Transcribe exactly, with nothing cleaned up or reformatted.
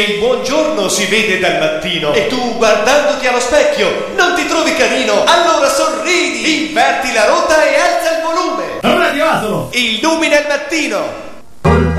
Il buongiorno si vede dal mattino e tu, guardandoti allo specchio, non ti trovi carino, allora sorridi, inverti la rotta e alza il volume. Radio Asolo! Illumina il mattino.